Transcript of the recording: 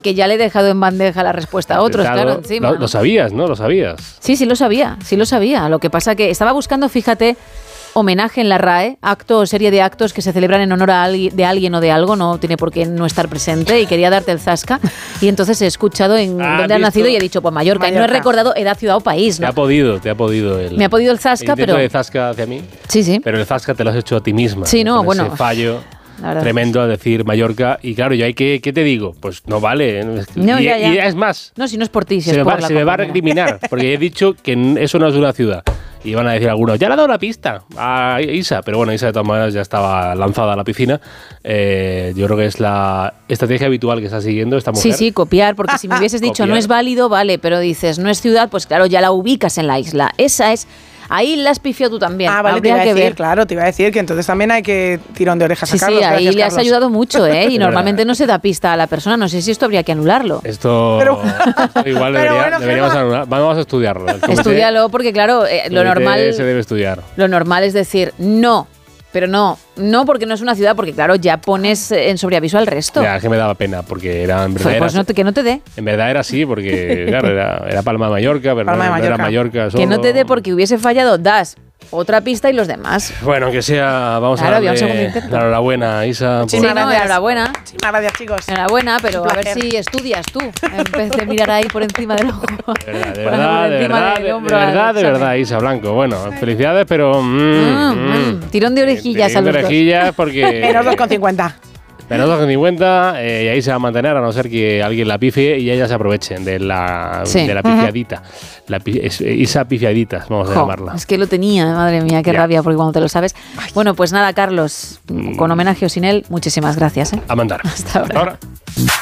que ya le he dejado en bandeja la respuesta a otros, claro, encima. Lo sabías, ¿no? Lo sabías. Sí, lo sabía. Lo que pasa que estaba buscando, fíjate, homenaje en la RAE, acto o serie de actos que se celebran en honor de alguien o de algo, no tiene por qué no estar presente, y quería darte el zasca, y entonces he escuchado en dónde has nacido y he dicho, pues Mallorca, y no he recordado edad, ciudad o país, ¿no? Te ha podido el... Me ha podido el zasca, pero... de zasca hacia mí. Sí. Pero el zasca te lo has hecho a ti misma. Sí, no, bueno... Ese fallo... Tremendo a decir Mallorca, y claro, yo ¿qué te digo? Pues no vale. No, y ya. es más. No, si no es por ti, si se es por la se me va a recriminar, porque he dicho que eso no es una ciudad. Y van a decir algunos, ya le ha dado la pista a Isa, pero bueno, Isa de todas maneras ya estaba lanzada a la piscina. Yo creo que es la estrategia habitual que está siguiendo esta mujer. Sí, copiar, porque si me hubieses dicho no es válido, vale, pero dices no es ciudad, pues claro, ya la ubicas en la isla. Esa es... Ahí la has pifiado tú también. Ah, vale, habría te iba a decir, ver. Claro, te iba a decir que entonces también hay que tirón de orejas a Carlos. Sí, ahí gracias, le has Carlos. ayudado mucho, ¿eh? Y normalmente no se da pista a la persona. No sé si esto habría que anularlo. Esto igual deberíamos anular. Vamos a estudiarlo. Estúdialo, porque claro, lo normal... Se debe estudiar. Lo normal es decir no. Pero no porque no es una ciudad, porque claro, ya pones en sobreaviso al resto. Ya, que me daba pena, porque era en verdad... Pues que no te dé. En verdad era así, porque claro, era Palma de Mallorca, pero no era Mallorca solo. Que no te dé porque hubiese fallado, das otra pista y los demás. Bueno, aunque sea, vamos a darle la enhorabuena, Isa. Sí, enhorabuena. Muchísimas gracias, chicos. Enhorabuena, pero a ver si estudias tú, en vez de mirar ahí por encima del ojo. De verdad, Isa Blanco. Bueno, felicidades, pero... tirón de orejillas a los dos. Porque... Menos 2,50. Menos 2,50 y ahí se va a mantener, a no ser que alguien la pifie y ellas se aprovechen de la pifiadita. Isa pifiaditas, vamos a llamarla. Es que lo tenía, madre mía, qué rabia, porque cuando te lo sabes... Bueno, pues nada, Carlos, con homenaje o sin él, muchísimas gracias. A mandar. Hasta ahora.